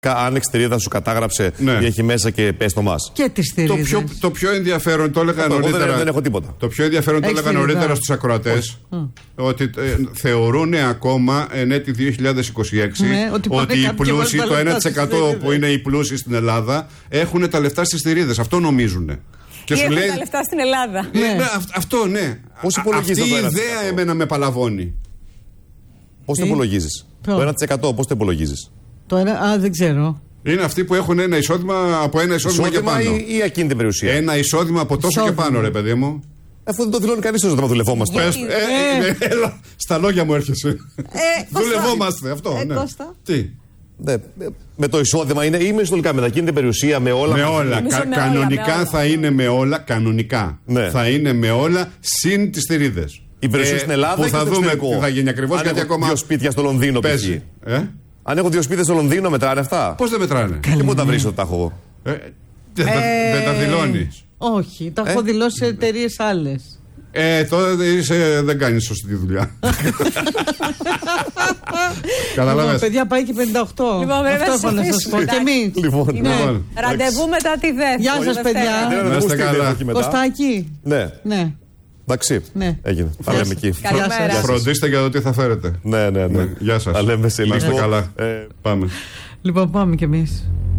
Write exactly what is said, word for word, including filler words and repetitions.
Αν η στηρίδα σου κατάγραψε ναι. ή έχει μέσα και πες το μας. Και τη στηρίδα. Το πιο, το πιο ενδιαφέρον, το έλεγα εγώ νωρίτερα. Δεν, δεν έχω τίποτα. Το πιο ενδιαφέρον, Έχεις το έλεγα στηρίδα. νωρίτερα στους ακροατές. Mm. Ότι ε, θεωρούν ακόμα εν έτη δύο χιλιάδες είκοσι έξι ναι, ότι, ότι οι πλούσιοι, το ένα τοις εκατό που είναι οι πλούσιοι στην Ελλάδα, έχουν τα λεφτά στις στηρίδες. Αυτό νομίζουν. Και σου λέει τα λεφτά στην Ελλάδα. Ναι. Ναι, αυ, αυτό ναι. Πώς Α, αυτή η ιδέα εμένα με παλαβώνει. Πώς το υπολογίζεις? Το ένα τοις εκατό πώς το υπολογίζεις? Το ένα, α, δεν ξέρω. Είναι αυτοί που έχουν ένα εισόδημα από ένα εισόδημα, εισόδημα και πάνω. Ή, ή ακίνητη περιουσία. Ένα εισόδημα από τόσο εισόδημα. Και πάνω, ρε παιδί μου. Αφού δεν το δηλώνει κανείς όσο το δουλευόμαστε. Πες, ε, ε, ε, έλα, στα λόγια μου έρχεσαι. Ε, δουλευόμαστε, αυτό. Ε, ναι. Τι. Ναι, με το εισόδημα είναι ή με συνολικά με τα κίνητη περιουσία, με όλα. Με όλα. Κα, με κανονικά όλα, με όλα. θα είναι με όλα. Κανονικά. Ναι. Θα είναι με όλα συν τις θηρίδες. Η περιουσία ε, στην Ελλάδα που και θα δούμε τι θα γίνει ακριβώς. Γιατί έχω ακόμα. Δύο σπίτια στο Λονδίνο παίζει. Ε? Αν έχω δύο σπίτια στο Λονδίνο, μετράνε αυτά? Πώς δεν μετράνε? Και πού τα βρεις ότι τα έχω εγώ? Ε, δεν, ε, τα, δεν τα δηλώνεις? Όχι, τα έχω ε? δηλώσει σε εταιρείες άλλες. Ε, τώρα είσαι, δεν κάνεις σωστή τη δουλειά. Καταλαβαίνεις. Παιδιά, πάει και πενήντα οκτώ. Λοιπόν, αυτό έχω να σας πω. Και εμείς. Λοιπόν, ναι. Λοιπόν. Ραντεβού μετά τη δεύτερη. Γεια σας, παιδιά. Να είστε καλά. Κωστάκη. Ναι. Ναι. Εντάξει. Ναι. Έγινε. Τα λέμε εκεί. Φροντίστε για το τι θα φέρετε. Ναι, ναι, ναι. Γεια σας. Τα λέμε σε λίγο. Να είστε καλά. Πάμε. Λοιπόν, πάμε κι εμείς.